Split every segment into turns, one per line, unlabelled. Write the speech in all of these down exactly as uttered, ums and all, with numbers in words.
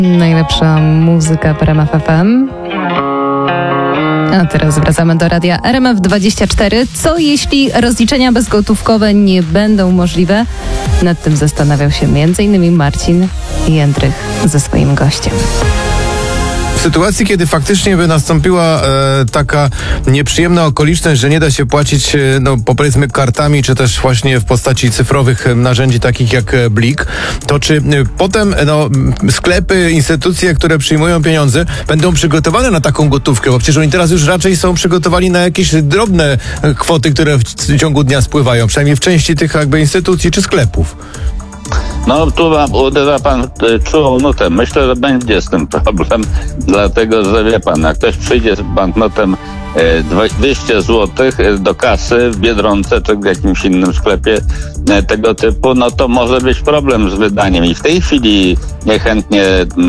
Najlepsza muzyka w R M F F M. A teraz wracamy do radia R M F dwadzieścia cztery. Co jeśli rozliczenia bezgotówkowe nie będą możliwe? Nad tym zastanawiał się między innymi Marcin Jędrych ze swoim gościem.
W sytuacji, kiedy faktycznie by nastąpiła e, taka nieprzyjemna okoliczność, że nie da się płacić, e, no powiedzmy kartami, czy też właśnie w postaci cyfrowych narzędzi takich jak Blik, to czy e, potem no, sklepy, instytucje, które przyjmują pieniądze, będą przygotowane na taką gotówkę? Bo przecież oni teraz już raczej są przygotowani na jakieś drobne kwoty, które w, w ciągu dnia spływają, przynajmniej w części tych jakby instytucji czy sklepów.
No tu uderza pan czułą nutę. Myślę, że będzie z tym problem, dlatego że wie pan, jak ktoś przyjdzie z banknotem dwieście złotych do kasy w Biedronce czy w jakimś innym sklepie tego typu, no to może być problem z wydaniem. I w tej chwili niechętnie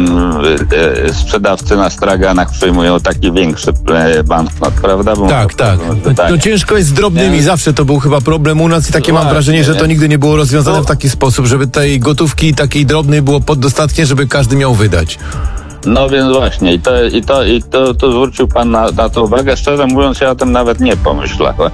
sprzedawcy na straganach przyjmują taki większy banknot, prawda? Bo
tak, tak. No ciężko jest z drobnymi. Nie? Zawsze to był chyba problem u nas i takie Właśnie, mam wrażenie, że to nigdy nie było rozwiązane no. w taki sposób, żeby tej gotówki takiej drobnej było pod dostatkiem, żeby każdy miał wydać.
No więc właśnie i to, i to, i to, to zwrócił pan na, na to uwagę. Szczerze mówiąc, ja o tym nawet nie pomyślałem.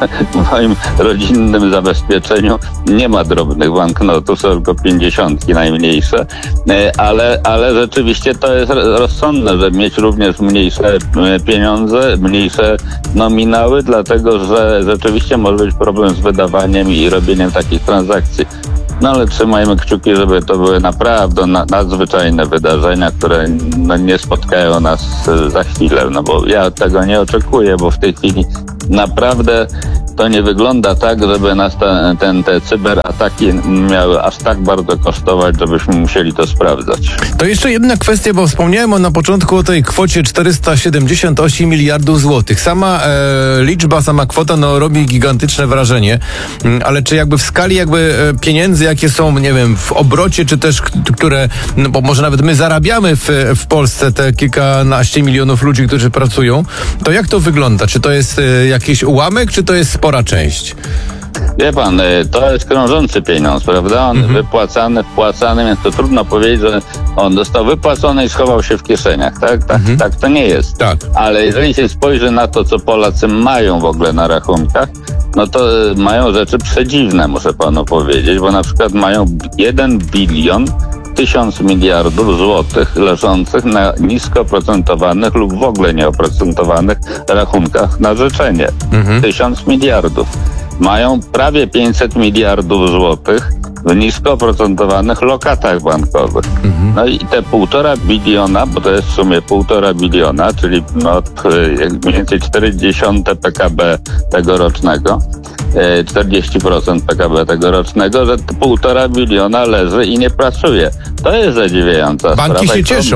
W moim rodzinnym zabezpieczeniu nie ma drobnych banknotów, są tylko pięćdziesiątki najmniejsze, ale, ale rzeczywiście to jest rozsądne, żeby mieć również mniejsze pieniądze, mniejsze nominały, dlatego że rzeczywiście może być problem z wydawaniem i robieniem takich transakcji. No ale trzymajmy kciuki, żeby to były naprawdę na, nadzwyczajne wydarzenia, które no, nie spotkają nas za chwilę, no bo ja tego nie oczekuję, bo w tej chwili naprawdę to nie wygląda tak, żeby nas te, ten, te cyberataki miały aż tak bardzo kosztować, żebyśmy musieli to sprawdzać.
To jeszcze jedna kwestia, bo wspomniałem o, na początku o tej kwocie czterysta siedemdziesiąt osiem miliardów złotych. Sama e, liczba, sama kwota no, robi gigantyczne wrażenie, ale czy jakby w skali jakby e, pieniędzy, jakie są, nie wiem, w obrocie, czy też które, no bo może nawet my zarabiamy w, w Polsce, te kilkanaście milionów ludzi, którzy pracują, to jak to wygląda? Czy to jest e, jakiś ułamek, czy to jest spora część?
Wie pan, to jest krążący pieniądz, prawda? On mhm. wypłacany, wpłacany, więc to trudno powiedzieć, że on został wypłacony i schował się w kieszeniach, tak? Tak, mhm. tak to nie jest.
Tak.
Ale jeżeli się spojrzy na to, co Polacy mają w ogóle na rachunkach, no to mają rzeczy przedziwne, muszę panu powiedzieć, bo na przykład mają jeden bilion tysiąc miliardów złotych leżących na nisko oprocentowanych lub w ogóle nieoprocentowanych rachunkach na życzenie. Mhm. Tysiąc miliardów. Mają prawie pięćset miliardów złotych w nisko oprocentowanych lokatach bankowych. Mhm. No i te półtora biliona, bo to jest w sumie półtora biliona, czyli no, mniej więcej czterdzieści P K B tegorocznego, czterdzieści procent P K B tegorocznego, że półtora biliona leży i nie pracuje. To jest zadziwiająca sprawa.
Banki się cieszą.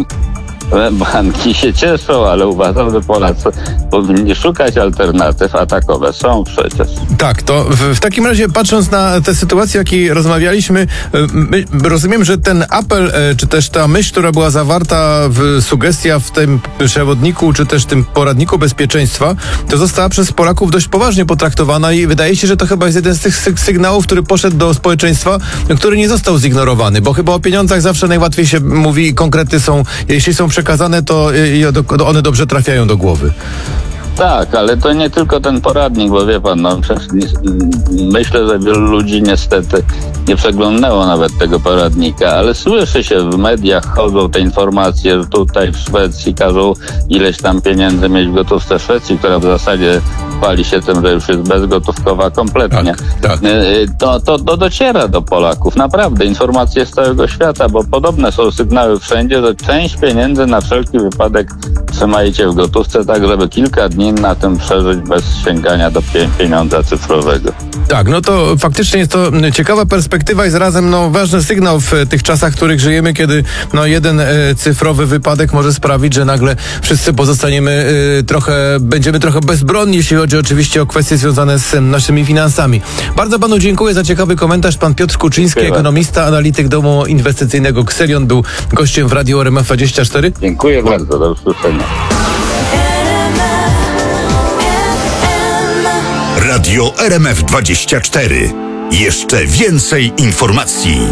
Banki się cieszą, ale uważam, że Polacy powinni szukać alternatyw, a takowe są przecież.
Tak, to w, w takim razie patrząc na tę sytuację, o jakiej rozmawialiśmy, my, rozumiem, że ten apel, czy też ta myśl, która była zawarta w sugestia w tym przewodniku, czy też tym poradniku bezpieczeństwa, to została przez Polaków dość poważnie potraktowana i wydaje się, że to chyba jest jeden z tych sygnałów, który poszedł do społeczeństwa, który nie został zignorowany, bo chyba o pieniądzach zawsze najłatwiej się mówi i konkrety są, jeśli są przekazane, to one dobrze trafiają do głowy.
Tak, ale to nie tylko ten poradnik, bo wie pan, no, myślę, że wielu ludzi niestety nie przeglądało nawet tego poradnika, ale słyszy się w mediach, chodzą te informacje, że tutaj w Szwecji każą ileś tam pieniędzy mieć w gotówce Szwecji, która w zasadzie chwali się tym, że już jest bezgotówkowa kompletnie.
Tak, tak.
To, to, to dociera do Polaków, naprawdę, informacje z całego świata, bo podobne są sygnały wszędzie, że część pieniędzy na wszelki wypadek trzymajcie w gotówce, tak żeby kilka dni na tym przeżyć bez sięgania do pieniądza cyfrowego.
Tak, no to faktycznie jest to ciekawa perspektywa i zarazem no, ważny sygnał w tych czasach, w których żyjemy, kiedy no, jeden e, cyfrowy wypadek może sprawić, że nagle wszyscy pozostaniemy e, trochę, będziemy trochę bezbronni, jeśli chodzi oczywiście o kwestie związane z naszymi finansami. Bardzo panu dziękuję za ciekawy komentarz. Pan Piotr Kuczyński, dziękuję. Ekonomista, analityk domu inwestycyjnego Xelion, był gościem w Radiu R M F dwadzieścia cztery.
Dziękuję bardzo, do usłyszenia.
Radio R M F dwadzieścia cztery. Jeszcze więcej informacji.